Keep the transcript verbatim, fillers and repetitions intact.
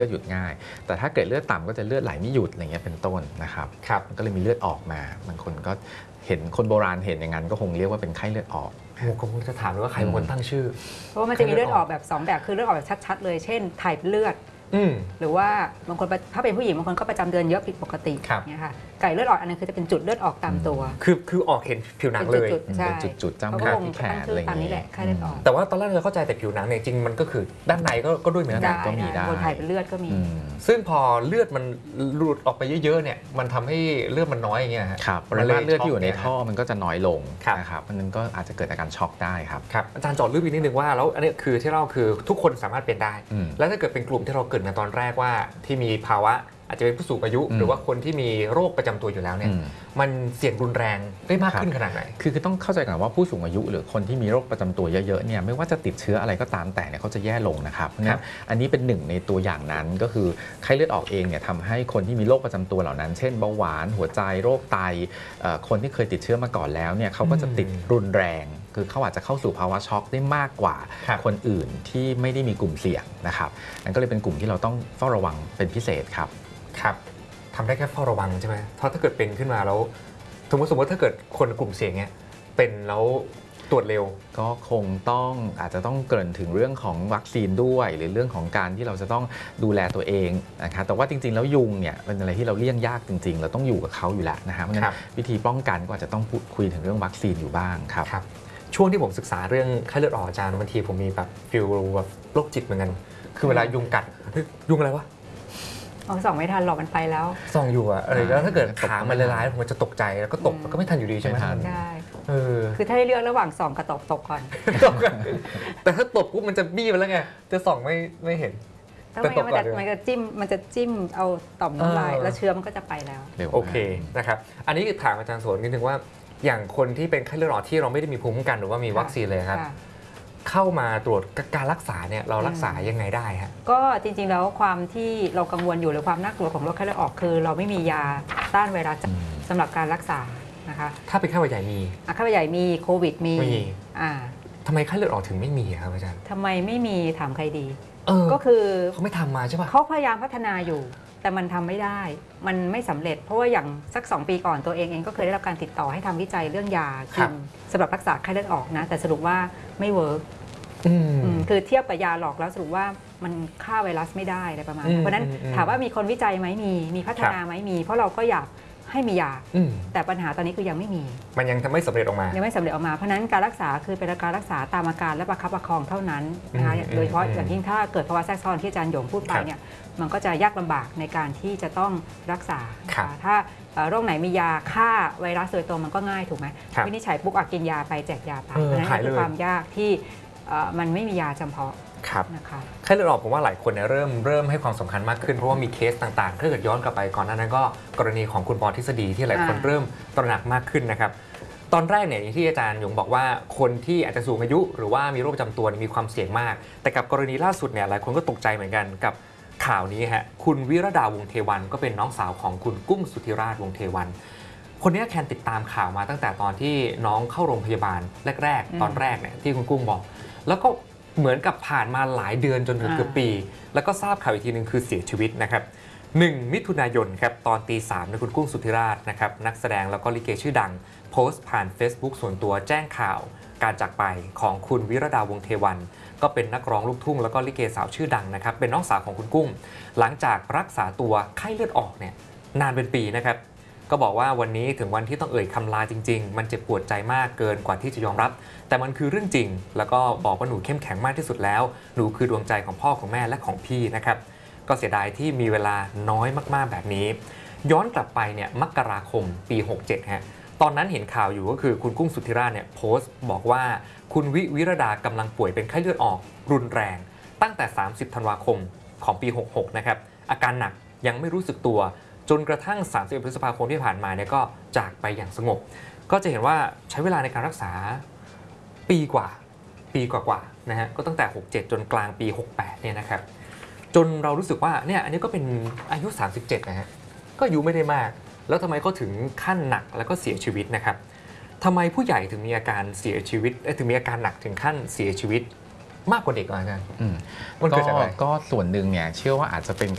ลือดหยุดง่ายแต่ถ้าเกิดเลือดต่ำก็จะเลือดไหลไม่หยุดอะไรเงี้ยเป็นต้นนะครับมันก็เลยมีเลือดออกมาบางคนก็เห็นคนโบราณเห็นอย่างนั้นก็คงเรียกว่าเป็นไข้เลือดออกผมก็จะถามว่าใครเป็นคนตั้งชื่อเพราะว่ามันจะมีเลือดออกแบบสองแบบคือเลือดออกแบบชัดๆเลยเช่นถ่ายเลือดหรือว่าบางคนถ้าเป็นผู้หญิงบางคนก็ประจำเดือนเยอะผิดปกติเนี่ยค่ะไก่เลือดออกอันนั้นคือจะเป็นจุดเลือดออกตามตัวคือคือออกเห็นผิวหนังเลยเป็นจุดๆจ้ำขาที่แขนอะไรอย่างเงี้ยไข้เลือดออกแต่ว่าตอนแรกเราเข้าใจแต่ผิวหนังเนี่ยจริงมันก็คือด้านในก็ด้วยเหมือนกันก็มีได้บนถ่ายเป็นเลือดก็มีซึ่งพอเลือดมันหลุดออกไปเยอะๆเนี่ยมันทำให้เลือดมันน้อยอย่างเงี้ยครับปริมาณเลือดที่อยู่ในท่อมันก็จะน้อยลงนะครับมันก็อาจจะเกิดอาการช็อกได้ครับครับอาจารย์จอดลึกอีกนิดนึงว่าแล้วอันนี้คือที่เราคือทุกคนสามารถเป็นได้แล้วถ้าเกิดเป็นกลุ่มที่เราเกิดในตอนแรกว่าที่มีภาวะอาจจะเป็นผู้สูงอายุหรือว่าคนที่มีโรคประจำตัวอยู่แล้วเนี่ยมันเสี่ยงรุนแรงได้มากขึ้นขนาดไหนคือคือต้องเข้าใจก่อนว่าผู้สูงอายุหรือคนที่มีโรคประจำตัวเยอะๆเนี่ยไม่ว่าจะติดเชื้ออะไรก็ตามแต่เนี่ยเขาจะแย่ลงนะครับเพราะฉะนั้นอันนี้เป็นหนึ่งในตัวอย่างนั้นก็คือไข้เลือดออกเองเนี่ยทำให้คนที่มีโรคประจำตัวเหล่านั้นเช่นเบาหวานหัวใจโรคไตคนที่เคยติดเชื้อมาก่อนแล้วเนี่ยเขาก็จะติดรุนแรงคือเขาอาจจะเข้าสู่ภาวะช็อกได้มากกว่าคนอื่นที่ไม่ได้มีกลุ่มเสี่ยงนะครับนั่นก็เลยเป็นกลุ่มที่เราต้องเฝ้าระวังเป็นพิเศษครับครับทำได้แค่เฝ้าระวังใช่ไหมเพราะถ้าเกิดเป็นขึ้นมาแล้วสมมติสมมติถ้าเกิดคนกลุ่มเสี่ยงเนี่ยเป็นแล้วตรวจเร็วก็คงต้องอาจจะต้องเกริ่นถึงเรื่องของวัคซีนด้วยหรือเรื่องของการที่เราจะต้องดูแลตัวเองนะครับแต่ว่าจริงๆแล้วยุงเนี่ยเป็นอะไรที่เราเลี่ยงยากจริงๆเราต้องอยู่กับเขาอยู่แล้วนะฮะเพราะฉะนั้นวิธีป้องกันก็อาจจะต้องพูดคุยถึงเรื่องวัคซีนอยู่บ้างครับช่วงที่ผมศึกษาเรื่องไข้เลือดออกอาจารย์บางทีผมมีแบบฟิลแบบโรคจิตเหมือนกันคือเวลายุงกัดยุงอะไรวะส่องไม่ทันหรอกมันไปแล้วส่องอยู่อะอะไรแล้วถ้าเกิดขามันร้ายๆผมจะตกใจแล้วก็ตกก็ไม่ทันอยู่ดีใช่ไหมใช่คือถ้าให้เลือกระหว่างส่องกับตบตบก่อนแต่ถ้าตบปุ๊บมันจะบี้ไปแล้วไงจะส่องไม่ไม่เห็นแต่ตบก่อนมันจะจิ้มมันจะจิ้มเอาต่อมน้ำลายแล้วเชื้อมันก็จะไปแล้วโอเคนะครับอันนี้คือถามอาจารย์สวนนิดนึงว่าอย่างคนที่เป็นไข้เลือดออกที่เราไม่ได้มีภูมิคุ้มกันหรือว่ามีวัคซีนเลยครับเข้ามาตรวจการรักษาเนี่ยเรารักษายังไงได้ฮะก็จริงๆแล้วความที่เรากังวลอยู่หรือความน่ากลัวของโรคไข้เลือดออกคือเราไม่มียาต้านไวรัสสำหรับการรักษานะคะถ้าเป็นไข้หวัดใหญ่มีไข้หวัดใหญ่มีโควิดมีอ่าทำไมไข้เลือดออกถึงไม่มีครับอาจารย์ทำไมไม่มีถามใครดีก็คือเขาไม่ทำมาใช่ปะเขาพยายามพัฒนาอยู่แต่มันทำไม่ได้มันไม่สำเร็จเพราะว่าอย่างสักสองปีก่อนตัวเองเองก็เคยได้รับการติดต่อให้ทำวิจัยเรื่องยากินสำหรับรักษาไข้เลือดออกนะแต่สรุปว่าไม่เวิร์กคือเทียบกับยาหลอกแล้วสรุปว่ามันฆ่าไวรัสไม่ได้อะไรประมาณเพราะนั้นถามว่ามีคนวิจัยไหมมีมีพัฒนาไหมมีเพราะเราก็อยากให้มียาแต่ปัญหาตอนนี้คือยังไม่มีมันยังไม่สำเร็จออกมายังไม่สำเร็จออกมาเพราะนั้นการรักษาคือเป็นการรักษาตามอาการและประคับประคองเท่านั้นนะคะโดยเฉพาะอย่างยิ่งถ้าเกิดภาวะแทรกซ้อนที่อาจารย์หยงพูดไปเนี่ยมันก็จะยากลำบากในการที่จะต้องรักษาถ้าโรคไหนมียาฆ่าไวรัสโดยตรงมันก็ง่ายถูกไหมวินิจฉัยปุ๊บกินยาไปแจกยาไปเพราะนั้นคือความยากที่มันไม่มียาจำเพาะนะคะไข้เลือดออกผมว่าหลายคนเนี่ยเริ่มเริ่มให้ความสำคัญมากขึ้นเพราะว่ามีเคสต่างๆถ้าเกิดย้อนกลับไปก่อนหน้านั้นก็กรณีของคุณปอทฤษฎีที่หลายคนเริ่มตระหนักมากขึ้นนะครับตอนแรกเนี่ยที่อาจารย์หยงบอกว่าคนที่อาจจะสูงอายุหรือว่ามีโรคประจำตัวมีความเสี่ยงมากแต่กับกรณีล่าสุดเนี่ยหลายคนก็ตกใจเหมือนกันกับข่าวนี้ฮะคุณวิรดาวงเทวันก็เป็นน้องสาวของคุณกุ้งสุธิราชวงเทวันคนนี้แคนติดตามข่าวมาตั้งแต่ตอนที่น้องเข้าโรงพยาบาลแรกๆตอนแรกเนี่ยที่คุณกุ้งบอกแล้วก็เหมือนกับผ่านมาหลายเดือนจนถึงเกือบปีแล้วก็ทราบข่าวอีกทีหนึ่งคือเสียชีวิตนะครับหนึ่งมิถุนายนครับตอนตีสามในคุณกุ้งสุธิราชนะครับนักแสดงแล้วก็ลิเกชื่อดังโพสต์ผ่าน Facebook ส่วนตัวแจ้งข่าวการจากไปของคุณวิรดาวงเทวันก็เป็นนักร้องลูกทุ่งแล้วก็ลิเกสาวชื่อดังนะครับเป็นน้องสาวของคุณกุ้งหลังจากรักษาตัวไข้เลือดออกเนี่ยนานเป็นปีนะครับก็บอกว่าวันนี้ถึงวันที่ต้องเอ่ยคำลาจริงๆมันเจ็บปวดใจมากเกินกว่าที่จะยอมรับแต่มันคือเรื่องจริงแล้วก็บอกว่าหนูเข้มแข็งมากที่สุดแล้วหนูคือดวงใจของพ่อของแม่และของพี่นะครับก็เสียดายที่มีเวลาน้อยมากๆแบบนี้ย้อนกลับไปเนี่ยมกราคมปีหกเจ็ดฮะตอนนั้นเห็นข่าวอยู่ก็คือคุณกุ้งสุธิราชเนี่ยโพสต์บอกว่าคุณวิวิรดากำลังป่วยเป็นไข้เลือดออกรุนแรงตั้งแต่สามสิบธันวาคมของปีหกหกนะครับอาการหนักยังไม่รู้สึกตัวจนกระทั่งสามสิบเอ็ดพฤษภาคมที่ผ่านมาเนี่ยก็จากไปอย่างสงบก็จะเห็นว่าใช้เวลาในการรักษาปีกว่าปีกว่าๆนะฮะก็ตั้งแต่หกเจ็ดจนกลางปีหกแปดเนี่ยนะครับจนเรารู้สึกว่าเนี่ยอันนี้ก็เป็นอายุสามสิบเจ็ดนะฮะก็อายุไม่ได้มากแล้วทำไมเขาถึงขั้นหนักแล้วก็เสียชีวิตนะครับทำไมผู้ใหญ่ถึงมีอาการเสียชีวิตถึงมีอาการหนักถึงขั้นเสียชีวิตมากกว่าเด็กอาจารย์มันเกิดจากอะไรก็ส่วนหนึ่งเนี่ยเชื่อว่าอาจจะเป็น